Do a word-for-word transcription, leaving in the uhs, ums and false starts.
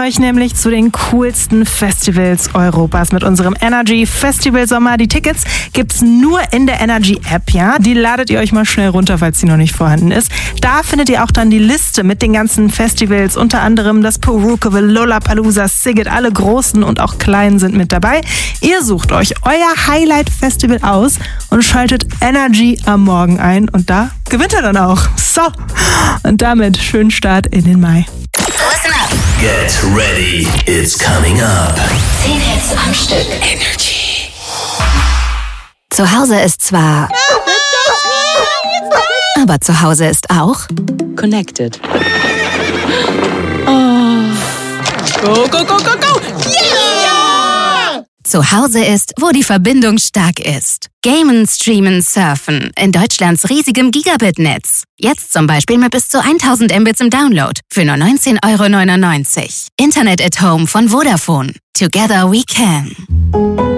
euch nämlich zu den coolsten Festivals Europas mit unserem Energy Festival Sommer. Die Tickets gibt's nur in der Energy App, ja? Die ladet ihr euch mal schnell runter, falls sie noch nicht vorhanden ist. Da findet ihr auch dann die Liste mit den ganzen Festivals, unter anderem das Purukaville, Lollapalooza, Sziget, alle großen und auch kleinen sind mit dabei. Ihr sucht euch euer Highlight-Festival aus und schaltet Energy am Morgen ein und da gewinnt er dann auch. So, und damit schönen Start in den Mai. Listen up. Get ready, it's coming up. Zehn Hits am Stück. Energy. Zu Hause ist zwar... aber zu Hause ist auch... Connected. Oh. Go, go, go, go, go! Yeah! Zu Hause ist, wo die Verbindung stark ist. Gamen, streamen, surfen. In Deutschlands riesigem Gigabit-Netz. Jetzt zum Beispiel mit bis zu tausend Mbits im Download. Für nur neunzehn Euro neunundneunzig. Internet at Home von Vodafone. Together we can.